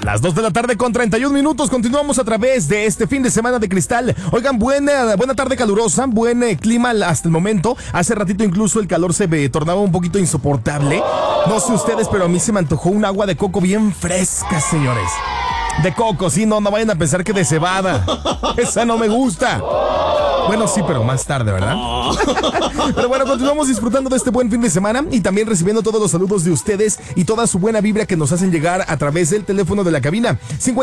Las 2 de la tarde con 31 minutos. Continuamos a través de este fin de semana de cristal. Oigan, buena tarde calurosa, buen clima hasta el momento. Hace ratito incluso el calor se tornaba un poquito insoportable. No sé ustedes, pero a mí se me antojó un agua de coco bien fresca, señores. De coco, sí, no vayan a pensar que de cebada. Esa no me gusta. Bueno, sí, pero más tarde, ¿verdad? Pero bueno, continuamos disfrutando de este buen fin de semana y también recibiendo todos los saludos de ustedes y toda su buena vibra que nos hacen llegar a través del teléfono de la cabina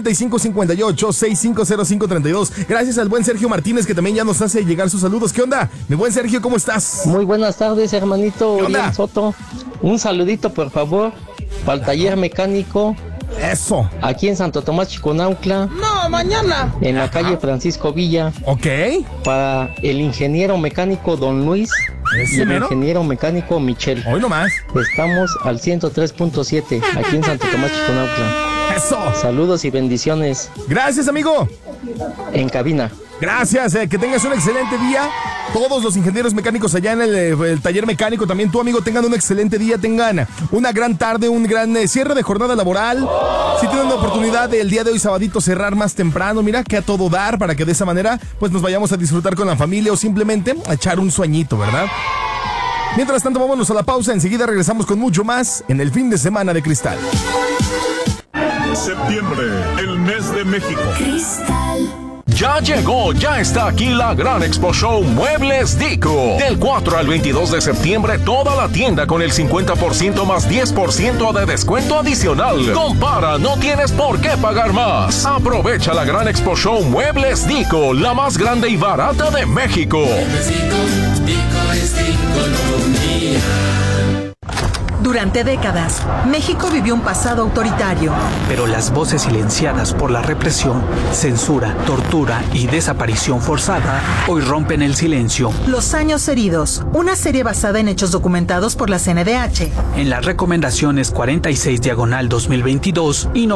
5558-650532. Gracias al buen Sergio Martínez que también ya nos hace llegar sus saludos. ¿Qué onda? Mi buen Sergio, ¿cómo estás? Muy buenas tardes, hermanito Orián Soto. Un saludito, por favor, para el taller mecánico. Eso. Aquí en Santo Tomás Chiconauhtla. No, mañana. En la calle Francisco Villa. Ok. Para el ingeniero mecánico Don Luis. Y el ingeniero mecánico Michel. Hoy nomás. Estamos al 103.7 aquí en Santo Tomás Chiconauhtla. Eso. Saludos y bendiciones. Gracias, amigo. En cabina. Gracias, que tengas un excelente día. Todos los ingenieros mecánicos allá en el taller mecánico, también tu amigo, tengan un excelente día, tengan una gran tarde, un gran cierre de jornada laboral. Si tienen la oportunidad el día de hoy, sabadito, cerrar más temprano, mira, que a todo dar, para que de esa manera, pues nos vayamos a disfrutar con la familia o simplemente a echar un sueñito, ¿verdad? Mientras tanto, vámonos a la pausa, enseguida regresamos con mucho más en el fin de semana de Cristal. Septiembre, el mes de México. Cristal. Ya llegó, ya está aquí la gran Expo Show Muebles Dico. Del 4 al 22 de septiembre, toda la tienda con el 50% más 10% de descuento adicional. Compara, no tienes por qué pagar más. Aprovecha la gran Expo Show Muebles Dico, la más grande y barata de México. Dico es economía. Durante décadas, México vivió un pasado autoritario. Pero las voces silenciadas por la represión, censura, tortura y desaparición forzada hoy rompen el silencio. Los años heridos, una serie basada en hechos documentados por la CNDH. En las recomendaciones 46/2022 y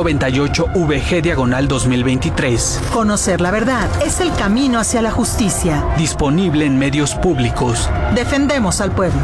98/VG/2023. Conocer la verdad es el camino hacia la justicia. Disponible en medios públicos. Defendemos al pueblo.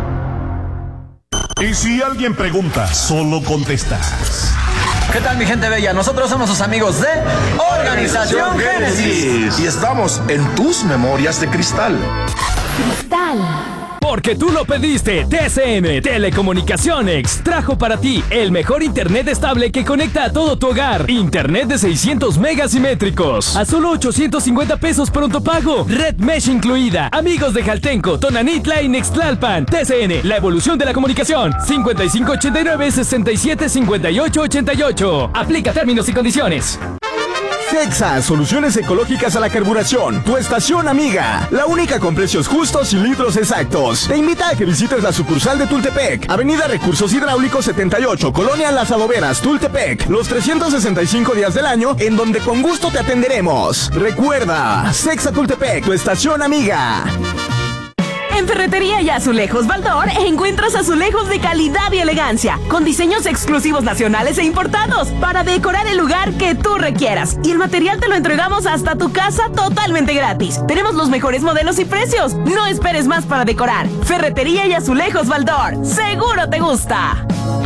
Y si alguien pregunta, solo contestas. ¿Qué tal, mi gente bella? Nosotros somos sus amigos de Organización Génesis. Y estamos en tus memorias de cristal. Cristal. Porque tú lo pediste, TCM Telecomunicaciones trajo para ti el mejor internet estable que conecta a todo tu hogar. Internet de 600 megas simétricos a solo 850 pesos pronto pago. Red Mesh incluida. Amigos de Jaltenco, Tonanitla y Nextlalpan. TCN, la evolución de la comunicación. 5589-675888. Aplica términos y condiciones. Cexa, soluciones ecológicas a la carburación. Tu estación amiga. La única con precios justos y litros exactos. Te invita a que visites la sucursal de Tultepec. Avenida Recursos Hidráulicos 78, Colonia Las Adoberas, Tultepec. Los 365 días del año, en donde con gusto te atenderemos. Recuerda, Cexa Tultepec, tu estación amiga. En Ferretería y Azulejos Baldor encuentras azulejos de calidad y elegancia, con diseños exclusivos nacionales e importados, para decorar el lugar que tú requieras. Y el material te lo entregamos hasta tu casa totalmente gratis. Tenemos los mejores modelos y precios. No esperes más para decorar. Ferretería y Azulejos Baldor. ¡Seguro te gusta!